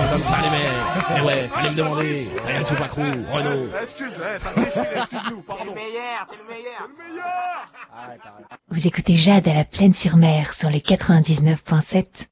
comme ça les mecs. Eh ouais, fallait me demander. Ça vient de Soupacrou, Renaud. Excuse-nous, pardon. T'es le meilleur. Vous écoutez Jade à la Plaine-sur-Mer sur les 99.7.